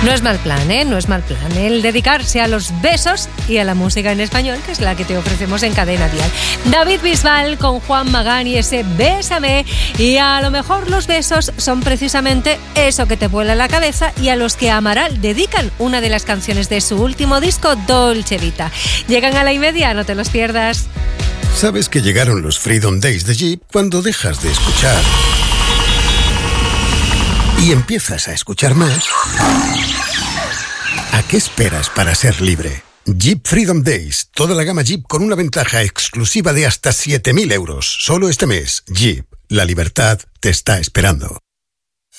No es mal plan, ¿eh? No es mal plan el dedicarse a los besos y a la música en español, que es la que te ofrecemos en Cadena Dial. David Bisbal con Juan Magán y ese Bésame. Y a lo mejor los besos son precisamente eso que te vuela la cabeza y a los que Amaral dedican una de las canciones de su último disco, Dolce Vita. Llegan a la 1:30, no te los pierdas. ¿Sabes que llegaron los Freedom Days de Jeep cuando dejas de escuchar y empiezas a escuchar más? ¿A qué esperas para ser libre? Jeep Freedom Days. Toda la gama Jeep con una ventaja exclusiva de hasta 7.000 euros. Solo este mes. Jeep. La libertad te está esperando.